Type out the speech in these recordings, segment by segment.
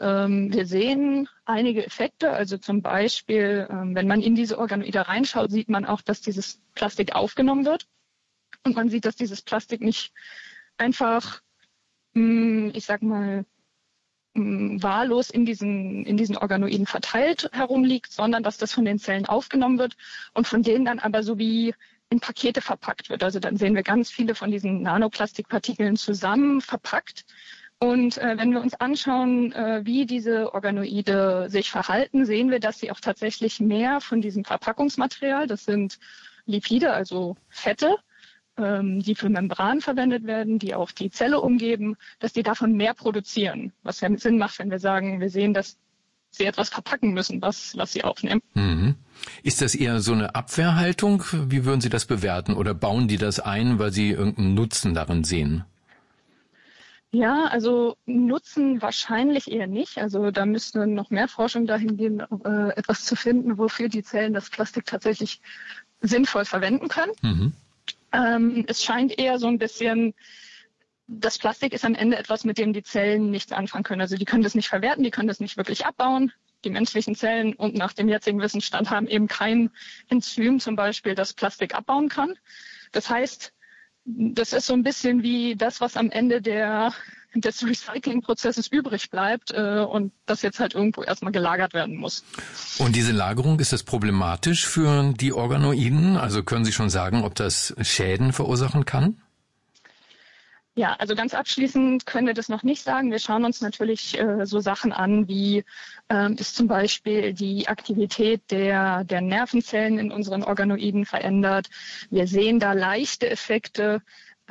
Wir sehen einige Effekte, also zum Beispiel, wenn man in diese Organoide reinschaut, sieht man auch, dass dieses Plastik aufgenommen wird. Und man sieht, dass dieses Plastik nicht einfach, ich sag mal, wahllos in diesen Organoiden verteilt herumliegt, sondern dass das von den Zellen aufgenommen wird und von denen dann aber so wie in Pakete verpackt wird. Also dann sehen wir ganz viele von diesen Nanoplastikpartikeln zusammen verpackt. Und wenn wir uns anschauen, wie diese Organoide sich verhalten, sehen wir, dass sie auch tatsächlich mehr von diesem Verpackungsmaterial, das sind Lipide, also Fette, die für Membranen verwendet werden, die auch die Zelle umgeben, dass die davon mehr produzieren. Was ja Sinn macht, wenn wir sagen, wir sehen, dass sie etwas verpacken müssen, was sie aufnehmen. Mhm. Ist das eher so eine Abwehrhaltung? Wie würden Sie das bewerten? Oder bauen die das ein, weil sie irgendeinen Nutzen darin sehen? Ja, also Nutzen wahrscheinlich eher nicht. Also da müsste noch mehr Forschung dahin gehen, etwas zu finden, wofür die Zellen das Plastik tatsächlich sinnvoll verwenden können. Mhm. Es scheint eher so ein bisschen, das Plastik ist am Ende etwas, mit dem die Zellen nichts anfangen können. Also die können das nicht verwerten, die können das nicht wirklich abbauen. Die menschlichen Zellen und nach dem jetzigen Wissensstand haben eben kein Enzym zum Beispiel, das Plastik abbauen kann. Das heißt, das ist so ein bisschen wie das, was am Ende des Recyclingprozesses übrig bleibt und das jetzt halt irgendwo erstmal gelagert werden muss. Und diese Lagerung, ist das problematisch für die Organoiden? Also können Sie schon sagen, ob das Schäden verursachen kann? Ja, also ganz abschließend können wir das noch nicht sagen. Wir schauen uns natürlich so Sachen an, wie ist zum Beispiel die Aktivität der Nervenzellen in unseren Organoiden verändert. Wir sehen da leichte Effekte,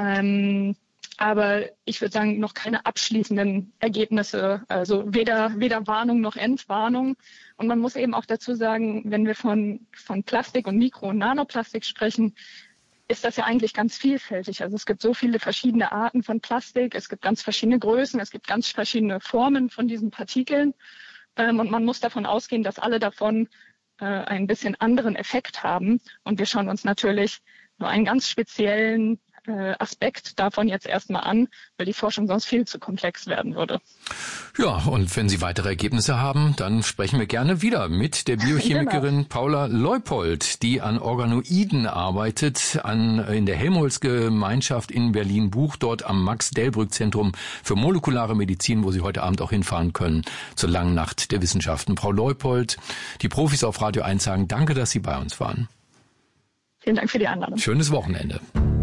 aber ich würde sagen, noch keine abschließenden Ergebnisse, also weder Warnung noch Entwarnung. Und man muss eben auch dazu sagen, wenn wir von Plastik und Mikro- und Nanoplastik sprechen, ist das ja eigentlich ganz vielfältig. Also es gibt so viele verschiedene Arten von Plastik, es gibt ganz verschiedene Größen, es gibt ganz verschiedene Formen von diesen Partikeln. Und man muss davon ausgehen, dass alle davon einen bisschen anderen Effekt haben. Und wir schauen uns natürlich nur einen ganz speziellen Aspekt davon jetzt erstmal an, weil die Forschung sonst viel zu komplex werden würde. Ja, und wenn Sie weitere Ergebnisse haben, dann sprechen wir gerne wieder mit der Biochemikerin genau. Paula Leupold, die an Organoiden arbeitet, in der Helmholtz-Gemeinschaft in Berlin-Buch, dort am Max-Delbrück-Zentrum für molekulare Medizin, wo Sie heute Abend auch hinfahren können, zur langen Nacht der Wissenschaften. Frau Leupold, die Profis auf Radio 1 sagen, danke, dass Sie bei uns waren. Vielen Dank für die Einladung. Schönes Wochenende.